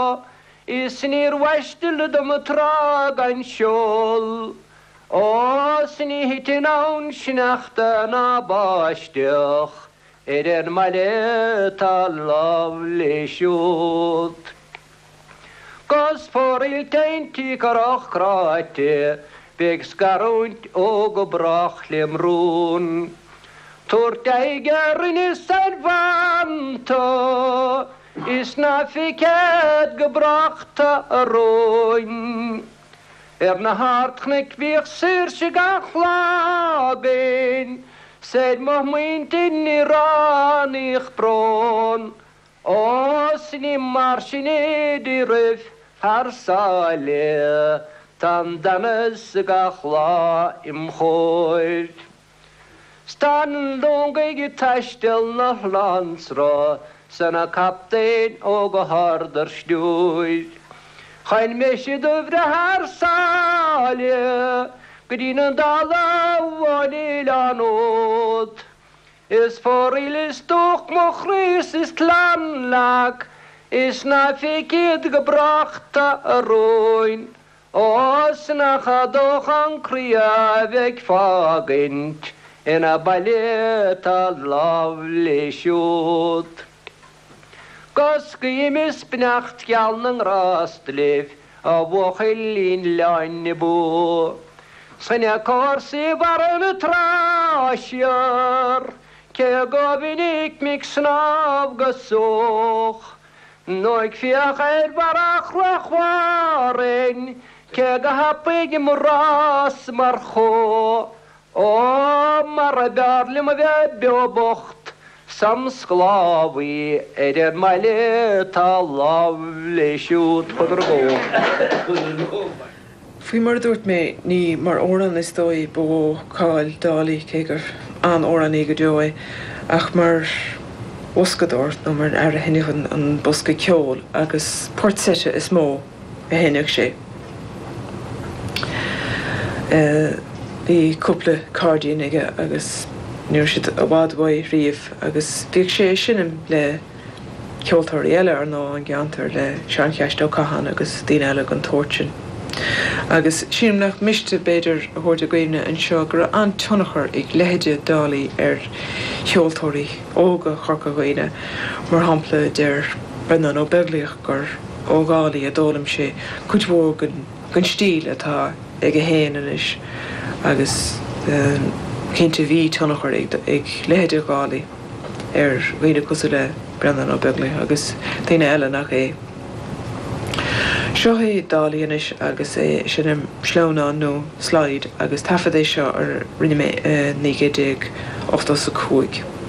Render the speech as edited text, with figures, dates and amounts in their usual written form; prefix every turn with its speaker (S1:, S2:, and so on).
S1: is níor weistil do trag an siol. Os ni hitin awn sinachta na báisteach male tal lovely siút. Gos fór teinti garach krate beg skarúnt og brach limrún. Tor deigerin is vanta is na fiked gebrachta roin. Na hartgnek weer sirse gachlaben, sed moment in Iranig bron. Os ni marschine di ruf harsale, tan danes gachla im choir. Stan longe getastel na landsra, sana kaptein og harder stjoir. Chain meisje dövre harsale, gdina dala wanilanot. Is forilis toch mochris is klanlag, is na fikid gebrachte roin. Os na chadoch an kria wegfagend, in a baleta lovely shoot. Gos gymis bnacht galn rastlef, a wochilin lain bo. Sgynna corsi var yn trasiar, ke gofinig mig snaf gysoch. Noig fiach barach rachwaren, ke gahapig mras marcho. O maradarlim ve bocht. Sam sklavi male tal lovely shoot podrgo.
S2: Fui mar dúirt mé ní mar óran is dói bo cáil dálaí cégur an óran í go dói ach mar oscadort nó mar ar a hinnichen an bosca ceol agus portsete is mó a hinnig sé. Bhí cúpla cardín ige agus níor siad a bhádhhaid riamh agus bhíoh sé sinim le ceoltóirí eile ar ná an gceantar le Seán Ceist Ó Cathain agus daoine eile an tóirtin. Agus sínim nach miste beidir a thuirte gaomhne an seo gur an tionachar ag leithéide dálaí ar cheoltóirí óga chorca gaoine mar hampla deir Brendan Ó Begliach gur ógálaí a dólam sé chuid mhór gon stíl atá ag a héanais agus cinnte bhí tionachar ag leithéide gálaí ar gaoine cosú le Brendan Ó Begliach agus daoine eile nach é. Seo é dálaíonis agus é sinim slóna nó slide agus tafad é seo ar rinne 9:85.